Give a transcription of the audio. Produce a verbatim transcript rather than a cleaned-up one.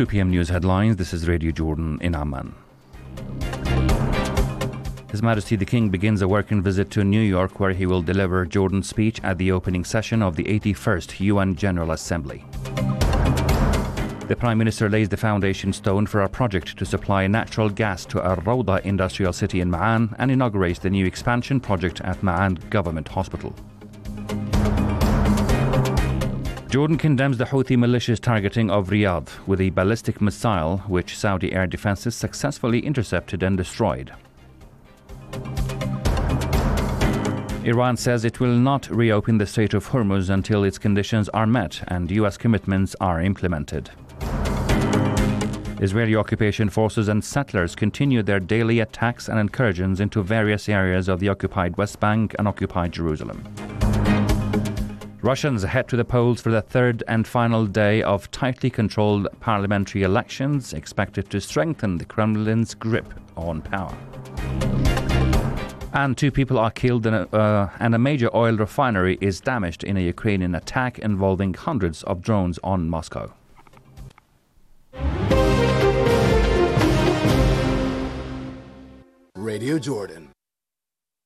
two p.m. news headlines. This is Radio Jordan in Amman. His Majesty the King begins a working visit to New York, where he will deliver Jordan's speech at the opening session of the eighty-first U N General Assembly. The Prime Minister lays the foundation stone for a project to supply natural gas to Al Rawda industrial city in Ma'an and inaugurates the new expansion project at Ma'an Government Hospital. Jordan condemns the Houthi militia's targeting of Riyadh with a ballistic missile which Saudi air defences successfully intercepted and destroyed. Iran says it will not reopen the Strait of Hormuz until its conditions are met and U S commitments are implemented. Israeli occupation forces and settlers continue their daily attacks and incursions into various areas of the occupied West Bank and occupied Jerusalem. Russians head to the polls for the third and final day of tightly controlled parliamentary elections, expected to strengthen the Kremlin's grip on power. And two people are killed in a, uh, and a major oil refinery is damaged in a Ukrainian attack involving hundreds of drones on Moscow. Radio Jordan.